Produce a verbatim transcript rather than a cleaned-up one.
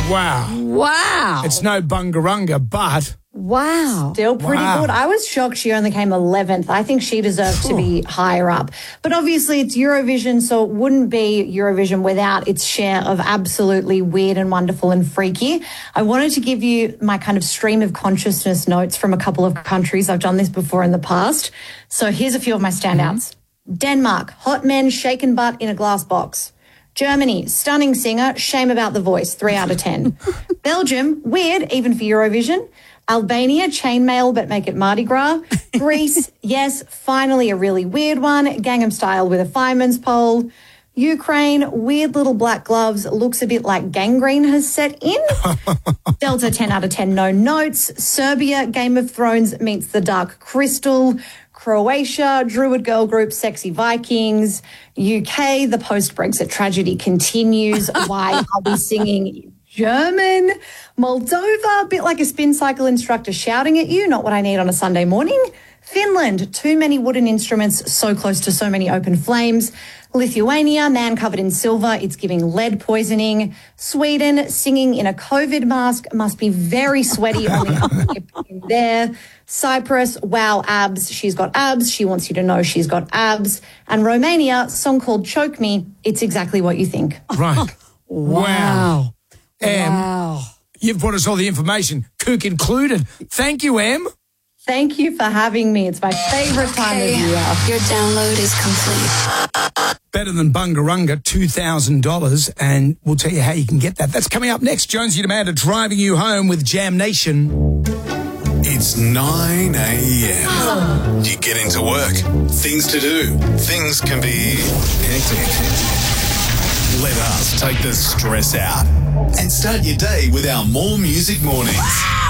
Wow. Wow. It's no Bungarunga, but... Wow. Still pretty Wow. good. I was shocked she only came eleventh. I think she deserved to be higher up. But obviously it's Eurovision, so it wouldn't be Eurovision without its share of absolutely weird and wonderful and freaky. I wanted to give you my kind of stream of consciousness notes from a couple of countries. I've done this before in the past. So here's a few of my standouts. Mm-hmm. Denmark, hot men shaken butt in a glass box. Germany, stunning singer, shame about the voice, three out of ten. Belgium, weird, even for Eurovision. Albania, chainmail, but make it Mardi Gras. Greece, yes, finally a really weird one. Gangnam Style with a fireman's pole. Ukraine, weird little black gloves, looks a bit like gangrene has set in. Delta, ten out of ten, no notes. Serbia, Game of Thrones meets the Dark Crystal. Croatia, Druid girl group Sexy Vikings. U K, the post-Brexit tragedy continues. Why are we singing German? Moldova, a bit like a spin cycle instructor shouting at you, not what I need on a Sunday morning. Finland, too many wooden instruments, so close to so many open flames. Lithuania, man covered in silver, it's giving lead poisoning. Sweden, singing in a COVID mask, must be very sweaty on the upper hip in there. Cyprus, wow, abs, she's got abs, she wants you to know she's got abs. And Romania, song called Choke Me, it's exactly what you think. Right. Wow. Em, Wow. you've brought us all the information, kook included. Thank you, Em. Thank you for having me. It's my favourite time of year. Your download is complete. Better than Bungarunga, two thousand dollars, and we'll tell you how you can get that. That's coming up next. Jonesy and Amanda driving you home with Jam Nation. It's nine a.m. You get into work. Things to do. Things can be hectic. Let us take the stress out and start your day with our More Music Mornings.